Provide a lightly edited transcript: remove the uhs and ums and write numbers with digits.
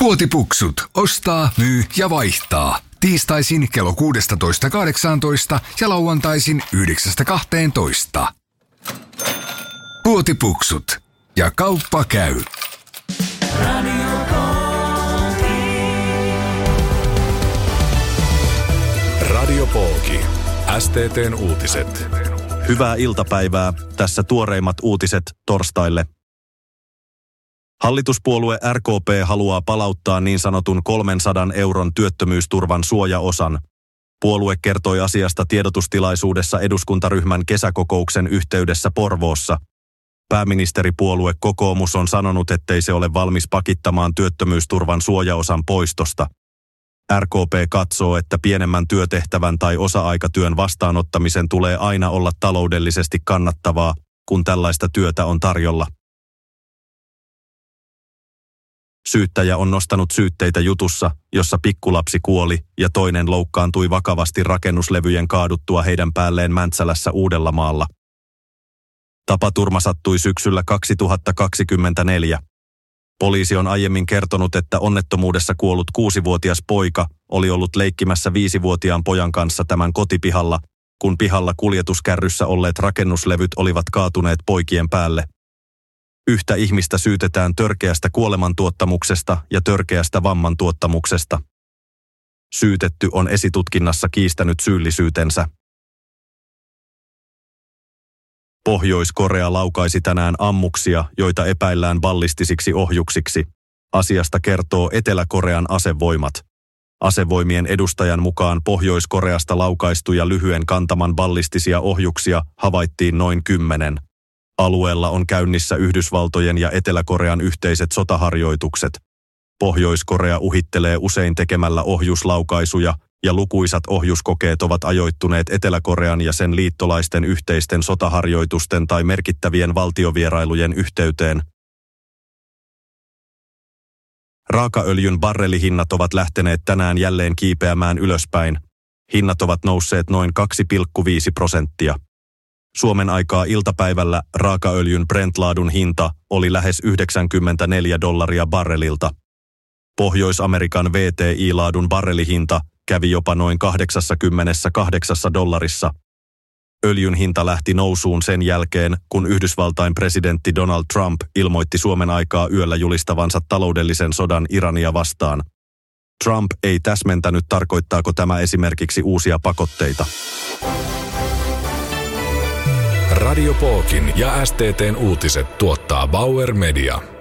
Puotipuksut. Ostaa, myy ja vaihtaa. Tiistaisin kello 16.18 ja lauantaisin 9.12. Puotipuksut. Ja kauppa käy. Radio Pooki. STT:n uutiset. Hyvää iltapäivää. Tässä tuoreimmat uutiset torstaille. Hallituspuolue RKP haluaa palauttaa niin sanotun 300 euron työttömyysturvan suojaosan. Puolue kertoi asiasta tiedotustilaisuudessa eduskuntaryhmän kesäkokouksen yhteydessä Porvoossa. Pääministeripuolue Kokoomus on sanonut, ettei se ole valmis pakittamaan työttömyysturvan suojaosan poistosta. RKP katsoo, että pienemmän työtehtävän tai osa-aikatyön vastaanottamisen tulee aina olla taloudellisesti kannattavaa, kun tällaista työtä on tarjolla. Syyttäjä on nostanut syytteitä jutussa, jossa pikkulapsi kuoli ja toinen loukkaantui vakavasti rakennuslevyjen kaaduttua heidän päälleen Mäntsälässä Uudellamaalla. Tapaturma sattui syksyllä 2024. Poliisi on aiemmin kertonut, että onnettomuudessa kuollut 6-vuotias poika oli ollut leikkimässä 5-vuotiaan pojan kanssa tämän kotipihalla, kun pihalla kuljetuskärryssä olleet rakennuslevyt olivat kaatuneet poikien päälle. Yhtä ihmistä syytetään törkeästä kuolemantuottamuksesta ja törkeästä vammantuottamuksesta. Syytetty on esitutkinnassa kiistänyt syyllisyytensä. Pohjois-Korea laukaisi tänään ammuksia, joita epäillään ballistisiksi ohjuksiksi. Asiasta kertoo Etelä-Korean asevoimat. Asevoimien edustajan mukaan Pohjois-Koreasta laukaistuja lyhyen kantaman ballistisia ohjuksia havaittiin noin 10. Alueella on käynnissä Yhdysvaltojen ja Etelä-Korean yhteiset sotaharjoitukset. Pohjois-Korea uhittelee usein tekemällä ohjuslaukaisuja, ja lukuisat ohjuskokeet ovat ajoittuneet Etelä-Korean ja sen liittolaisten yhteisten sotaharjoitusten tai merkittävien valtiovierailujen yhteyteen. Raakaöljyn barrelihinnat ovat lähteneet tänään jälleen kiipeämään ylöspäin. Hinnat ovat nousseet noin 2,5%. Suomen aikaa iltapäivällä raakaöljyn Brent-laadun hinta oli lähes $94 barrelilta. Pohjois-Amerikan WTI-laadun barrelihinta kävi jopa noin $88. Öljyn hinta lähti nousuun sen jälkeen, kun Yhdysvaltain presidentti Donald Trump ilmoitti Suomen aikaa yöllä julistavansa taloudellisen sodan Irania vastaan. Trump ei täsmentänyt, tarkoittaako tämä esimerkiksi uusia pakotteita. Radio Pookin ja STT:n uutiset tuottaa Bauer Media.